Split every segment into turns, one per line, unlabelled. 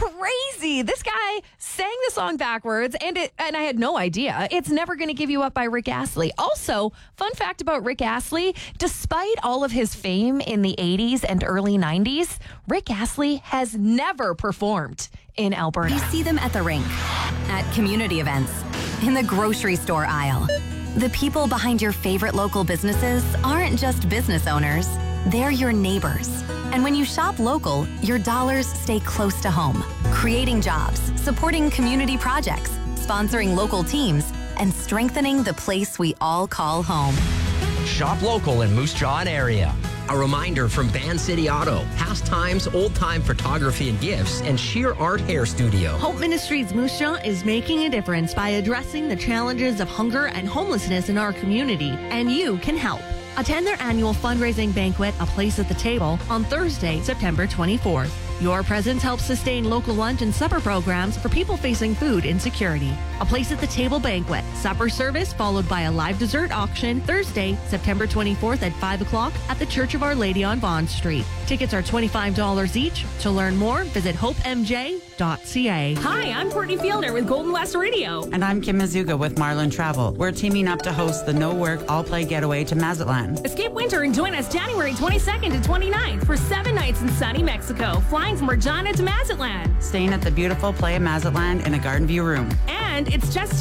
crazy. This guy sang the song backwards, and I had no idea. It's Never Gonna Give You Up by Rick Astley. Also, fun fact about Rick Astley, despite all of his fame in the 80s and early 90s, Rick Astley has never performed in Alberta.
You see them at the rink, at community events, in the grocery store aisle. The people behind your favorite local businesses aren't just business owners, they're your neighbors. And when you shop local, your dollars stay close to home, creating jobs, supporting community projects, sponsoring local teams, and strengthening the place we all call home.
Shop local in Moose Jaw and area. A reminder from Van City Auto, Pastimes, Old Time Photography and Gifts, and Sheer Art Hair Studio.
Hope Ministries Moose Jaw is making a difference by addressing the challenges of hunger and homelessness in our community, and you can help. Attend their annual fundraising banquet, A Place at the Table, on Thursday, September 24th. Your presence helps sustain local lunch and supper programs for people facing food insecurity. A Place at the Table banquet, supper service followed by a live dessert auction Thursday, September 24th at 5 o'clock at the Church of Our Lady on Bond Street. Tickets are $25 each. To learn more, visit hopemj.ca.
Hi, I'm Courtney Fielder with Golden West Radio.
And I'm Kim Mazuga with Marlin Travel. We're teaming up to host the No Work, All Play Getaway to Mazatlan.
Escape winter and join us January 22nd to 29th for 7 nights in sunny Mexico, flying from Regina to Mazatlan.
Staying at the beautiful Playa Mazatlan in a garden view room.
And it's just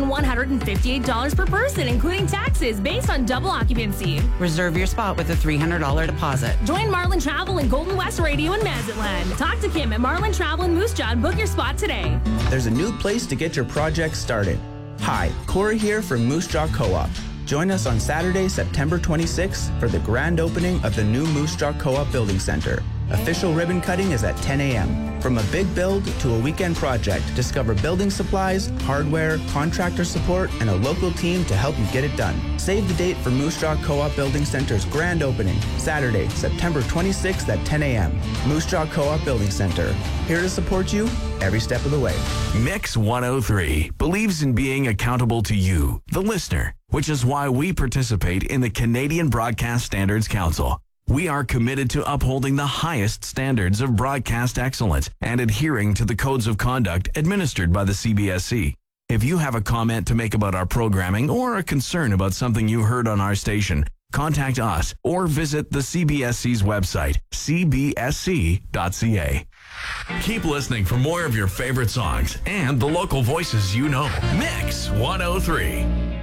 $2,158 per person, including taxes, based on double occupancy.
Reserve your spot with a $300 deposit.
Join Marlin Travel and Golden West Radio in Mazatlan. Talk to Kim at Marlin Travel in Moose Jaw and book your spot today.
There's a new place to get your project started. Hi, Corey here from Moose Jaw Co-op. Join us on Saturday, September 26th for the grand opening of the new Moose Jaw Co-op Building Center. Official ribbon cutting is at 10 a.m. From a big build to a weekend project, discover building supplies, hardware, contractor support, and a local team to help you get it done. Save the date for Moose Jaw Co-op Building Center's grand opening, Saturday, September 26th at 10 a.m. Moose Jaw Co-op Building Center. Here to support you every step of the way.
Mix 103 believes in being accountable to you, the listener, which is why we participate in the Canadian Broadcast Standards Council. We are committed to upholding the highest standards of broadcast excellence and adhering to the codes of conduct administered by the CBSC. If you have a comment to make about our programming or a concern about something you heard on our station, contact us or visit the CBSC's website, cbsc.ca. Keep listening for more of your favorite songs and the local voices you know. Mix 103.